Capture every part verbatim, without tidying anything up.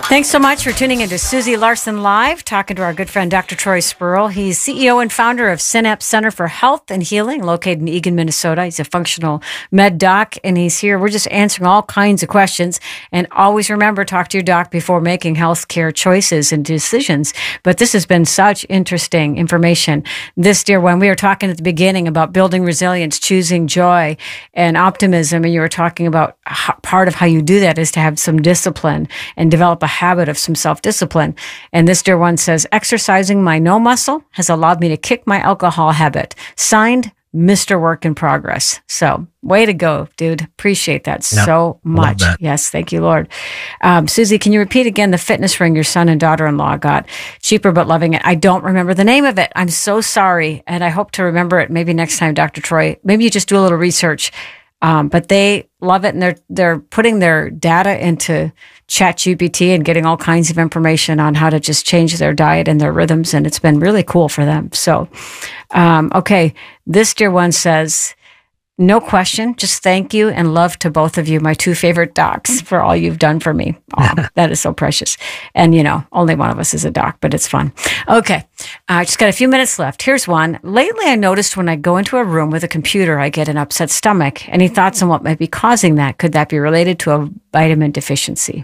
Thanks so much for tuning into Susie Larson Live, talking to our good friend, Doctor Troy Spurl. He's C E O and founder of Synapse Center for Health and Healing, located in Eagan, Minnesota. He's a functional med doc, and he's here. We're just answering all kinds of questions. And always remember, talk to your doc before making healthcare choices and decisions. But this has been such interesting information. This, dear one, we were talking at the beginning about building resilience, choosing joy and optimism, and you were talking about how, part of how you do that is to have some discipline and develop a habit of some self-discipline. And this dear one says, exercising my no muscle has allowed me to kick my alcohol habit. Signed, Mister Work in Progress. So way to go, dude. Appreciate that yep. so much. That. Yes. Thank you, Lord. Um, Susie, can you repeat again the fitness ring your son and daughter-in-law got? Cheaper, but loving it. I don't remember the name of it. I'm so sorry. And I hope to remember it maybe next time, Doctor Troy. Maybe you just do a little research. Um, but they love it, and they're they're putting their data into ChatGPT and getting all kinds of information on how to just change their diet and their rhythms, and it's been really cool for them. So, um, okay, this dear one says, no question, just thank you and love to both of you, my two favorite docs, for all you've done for me. Oh, that is so precious. And, you know, only one of us is a doc, but it's fun. Okay, I uh, just got a few minutes left. Here's one. Lately, I noticed when I go into a room with a computer, I get an upset stomach. Any thoughts on what might be causing that? Could that be related to a vitamin deficiency?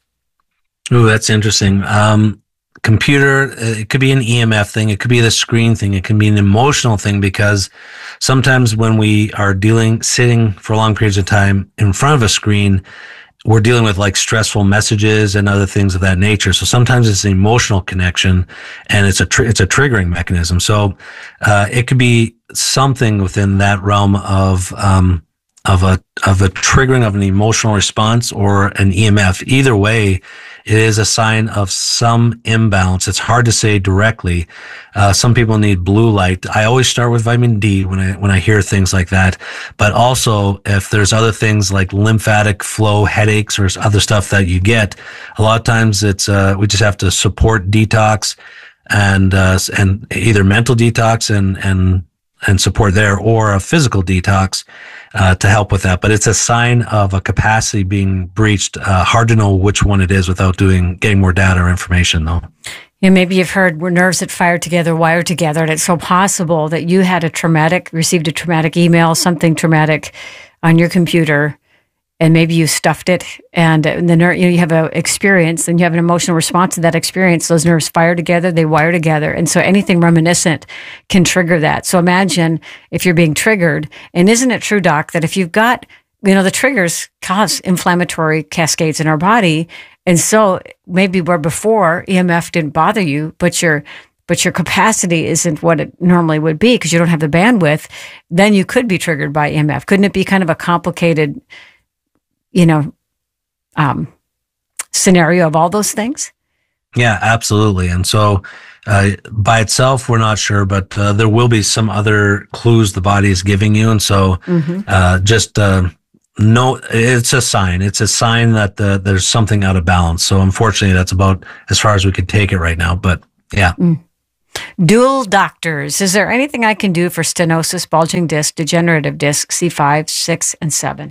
Oh, that's interesting. Um, computer, it could be an E M F thing. It could be the screen thing. It can be an emotional thing, because sometimes when we are dealing, sitting for long periods of time in front of a screen, we're dealing with like stressful messages and other things of that nature. So sometimes it's an emotional connection, and it's a, tr- it's a triggering mechanism. So, uh, it could be something within that realm of, um, of a, of a triggering of an emotional response or an E M F. Either way, it is a sign of some imbalance. It's hard to say directly. Uh, some people need blue light. I always start with vitamin D when I, when I hear things like that. But also, if there's other things like lymphatic flow, headaches, or other stuff that you get, a lot of times it's, uh, we just have to support detox and, uh, and either mental detox and, and, and support there, or a physical detox uh, to help with that. But it's a sign of a capacity being breached. Uh, hard to know which one it is without doing getting more data or information, though. Yeah, maybe you've heard we're nerves that fire together, wire together, and it's so possible that you had a traumatic, received a traumatic email, something traumatic on your computer, and maybe you stuffed it, and the ner- you know, you have an experience, and you have an emotional response to that experience. Those nerves fire together, they wire together, and so anything reminiscent can trigger that. So imagine if you're being triggered, and isn't it true, Doc, that if you've got, you know, the triggers cause inflammatory cascades in our body, and so maybe where before E M F didn't bother you, but your but your capacity isn't what it normally would be because you don't have the bandwidth, then you could be triggered by E M F. Couldn't it be kind of a complicated, you know, um, scenario of all those things? Yeah, absolutely. And so uh, by itself, we're not sure, but uh, there will be some other clues the body is giving you. And so mm-hmm. uh, just uh, no, it's a sign. It's a sign that uh, there's something out of balance. So unfortunately, that's about as far as we could take it right now. But yeah. Mm. Dual doctors. Is there anything I can do for stenosis, bulging disc, degenerative disc, C five, six, and seven?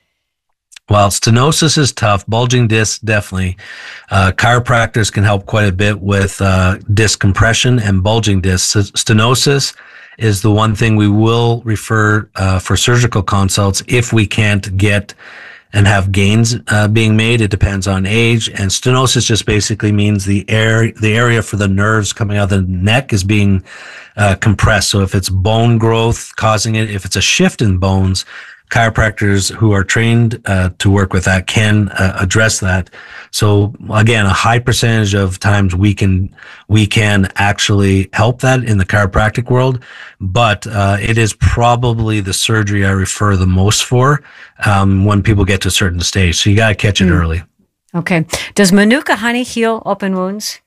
Well, stenosis is tough. Bulging disc, definitely. Uh, chiropractors can help quite a bit with uh, disc compression and bulging disc. Stenosis is the one thing we will refer uh, for surgical consults if we can't get and have gains uh, being made. It depends on age. And stenosis just basically means the air, the area for the nerves coming out of the neck is being uh, compressed. So if it's bone growth causing it, if it's a shift in bones, chiropractors who are trained uh, to work with that can uh, address that. So again, a high percentage of times we can we can actually help that in the chiropractic world, but uh, it is probably the surgery I refer the most for um, when people get to a certain stage. So you got to catch it mm. early. Okay. Does Manuka honey heal open wounds?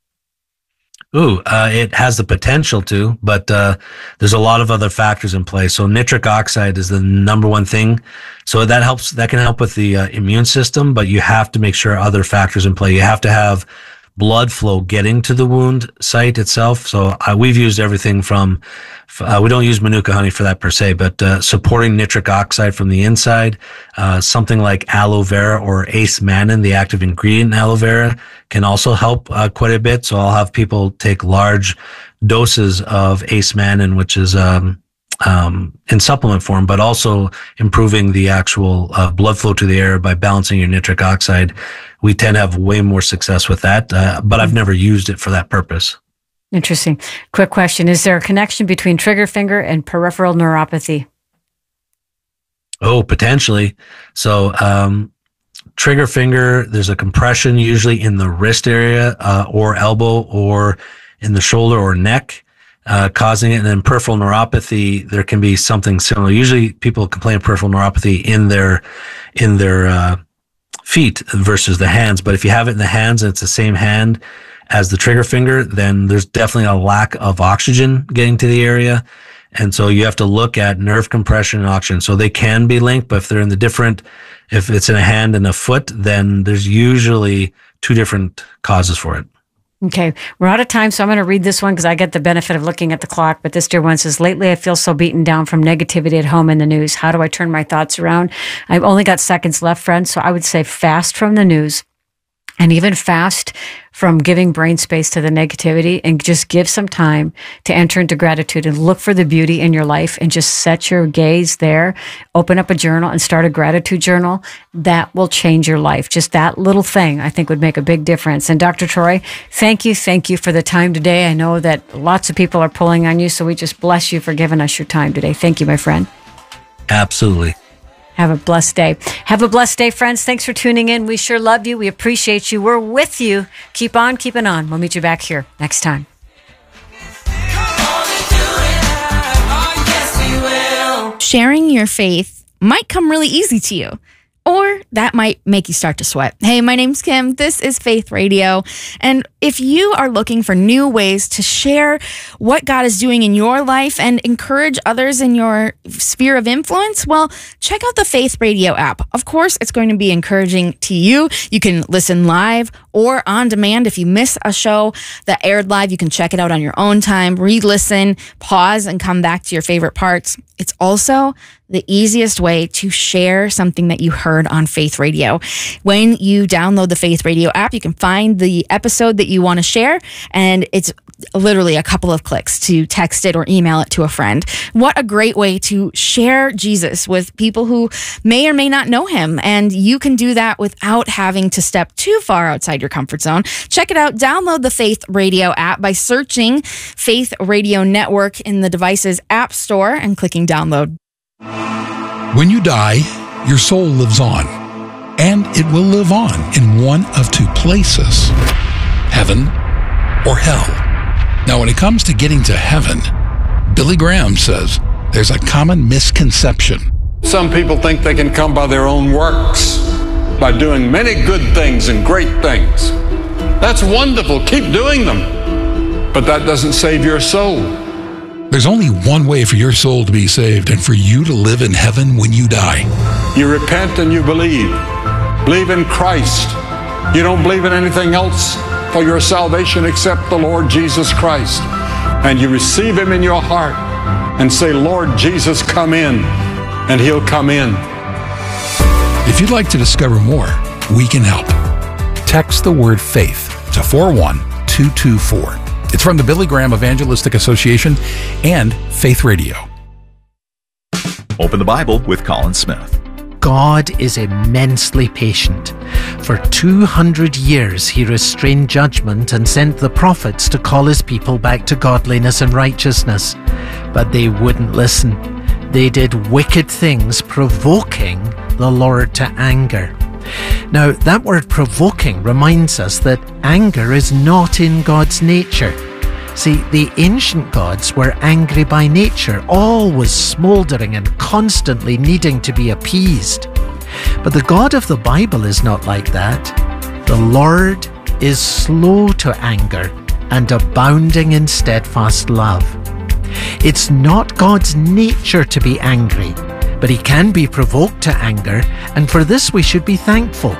Ooh, uh, it has the potential to, but uh, there's a lot of other factors in play. So nitric oxide is the number one thing. So that helps, that can help with the uh, immune system, but you have to make sure other factors in play. You have to have blood flow getting to the wound site itself. So uh, we've used everything from, uh, we don't use Manuka honey for that per se, but uh, supporting nitric oxide from the inside, uh, something like aloe vera or Ace Mannin, the active ingredient in aloe vera, can also help uh, quite a bit. So I'll have people take large doses of Ace Mannin, which is um, um, in supplement form, but also improving the actual uh, blood flow to the air by balancing your nitric oxide. We tend to have way more success with that, uh, but I've never used it for that purpose. Interesting. Quick question. Is there a connection between trigger finger and peripheral neuropathy? Oh, potentially. So, um, trigger finger, there's a compression usually in the wrist area, uh, or elbow, or in the shoulder or neck, uh, causing it. And then peripheral neuropathy, there can be something similar. Usually people complain of peripheral neuropathy in their, in their, uh, feet versus the hands. But if you have it in the hands and it's the same hand as the trigger finger, then there's definitely a lack of oxygen getting to the area. And so you have to look at nerve compression and oxygen. So they can be linked, but if they're in the different, if it's in a hand and a foot, then there's usually two different causes for it. Okay, we're out of time, so I'm going to read this one because I get the benefit of looking at the clock. But this dear one says, lately I feel so beaten down from negativity at home and the news. How do I turn my thoughts around? I've only got seconds left, friends, so I would say fast from the news. And even fast from giving brain space to the negativity, and just give some time to enter into gratitude and look for the beauty in your life and just set your gaze there. Open up a journal and start a gratitude journal. That will change your life. Just that little thing, I think, would make a big difference. And Doctor Troy, thank you. Thank you for the time today. I know that lots of people are pulling on you, so we just bless you for giving us your time today. Thank you, my friend. Absolutely. Have a blessed day. Have a blessed day, friends. Thanks for tuning in. We sure love you. We appreciate you. We're with you. Keep on keeping on. We'll meet you back here next time. Sharing your faith might come really easy to you, or that might make you start to sweat. Hey, my name's Kim. This is Faith Radio. And if you are looking for new ways to share what God is doing in your life and encourage others in your sphere of influence, well, check out the Faith Radio app. Of course, it's going to be encouraging to you. You can listen live or on demand. If you miss a show that aired live, you can check it out on your own time, re-listen, pause, and come back to your favorite parts. It's also the easiest way to share something that you heard on Faith Radio. When you download the Faith Radio app, you can find the episode that you want to share, and it's literally a couple of clicks to text it or email it to a friend. What a great way to share Jesus with people who may or may not know him. And you can do that without having to step too far outside your comfort zone. Check it out. Download the Faith Radio app by searching Faith Radio Network in the device's app store and clicking download. When you die, your soul lives on, and it will live on in one of two places, heaven or hell. Now, when it comes to getting to heaven, Billy Graham says there's a common misconception. Some people think they can come by their own works, by doing many good things and great things. That's wonderful. Keep doing them. But that doesn't save your soul. There's only one way for your soul to be saved and for you to live in heaven when you die. You repent and you believe. Believe in Christ. You don't believe in anything else for your salvation except the Lord Jesus Christ. And you receive him in your heart and say, Lord Jesus, come in, and he'll come in. If you'd like to discover more, we can help. Text the word faith to four one two two four. It's from the Billy Graham Evangelistic Association and Faith Radio. Open the Bible with Colin Smith. God is immensely patient. For two hundred years he restrained judgment and sent the prophets to call his people back to godliness and righteousness. But they wouldn't listen. They did wicked things, provoking the Lord to anger. Now, that word provoking reminds us that anger is not in God's nature. See, the ancient gods were angry by nature, always smouldering and constantly needing to be appeased. But the God of the Bible is not like that. The Lord is slow to anger and abounding in steadfast love. It's not God's nature to be angry, but he can be provoked to anger, and for this we should be thankful.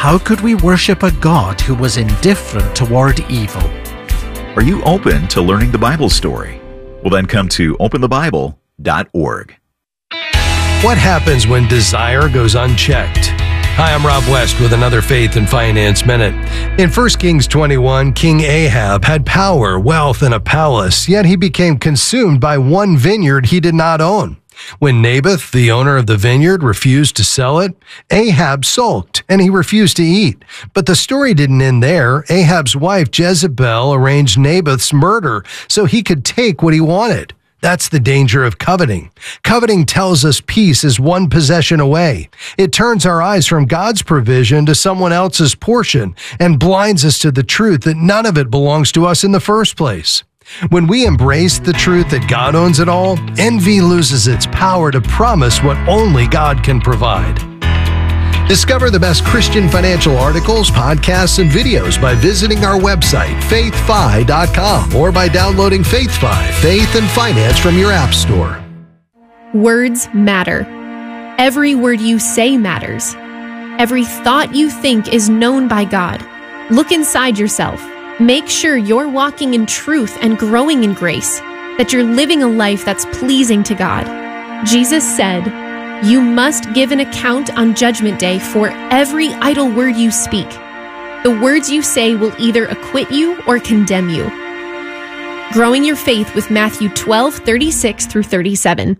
how could we worship a God who was indifferent toward evil? Are you open to learning the Bible story? Well, then come to open the bible dot org. What happens when desire goes unchecked? Hi, I'm Rob West with another Faith and Finance Minute. In First Kings twenty-one, King Ahab had power, wealth, and a palace, yet he became consumed by one vineyard he did not own. When Naboth, the owner of the vineyard, refused to sell it, Ahab sulked and he refused to eat. But the story didn't end there. Ahab's wife Jezebel arranged Naboth's murder so he could take what he wanted. That's the danger of coveting. Coveting tells us peace is one possession away. It turns our eyes from God's provision to someone else's portion and blinds us to the truth that none of it belongs to us in the first place. When we embrace the truth that God owns it all, envy loses its power to promise what only God can provide. Discover the best Christian financial articles, podcasts, and videos by visiting our website, faith fi dot com, or by downloading FaithFi, Faith and Finance from your app store. Words matter. Every word you say matters. Every thought you think is known by God. Look inside yourself. Make sure you're walking in truth and growing in grace, that you're living a life that's pleasing to God. Jesus said, "You must give an account on Judgment Day for every idle word you speak. The words you say will either acquit you or condemn you." Growing your faith with Matthew twelve, thirty-six through thirty-seven.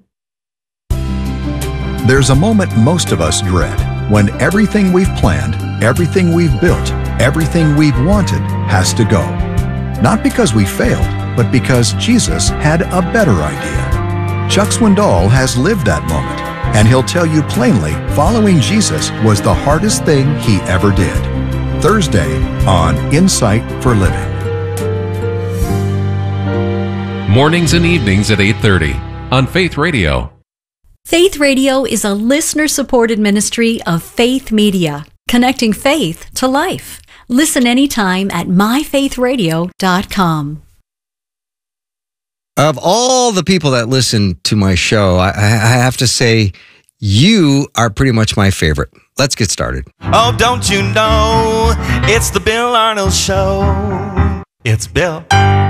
There's a moment most of us dread when everything we've planned, everything we've built, everything we've wanted has to go. Not because we failed, but because Jesus had a better idea. Chuck Swindoll has lived that moment, and he'll tell you plainly following Jesus was the hardest thing he ever did. Thursday on Insight for Living. Mornings and evenings at eight thirty on Faith Radio. Faith Radio is a listener-supported ministry of Faith Media, connecting faith to life. Listen anytime at my faith radio dot com. Of all the people that listen to my show, I, I have to say you are pretty much my favorite. Let's get started. Oh, don't you know, it's the Bill Arnold Show. It's Bill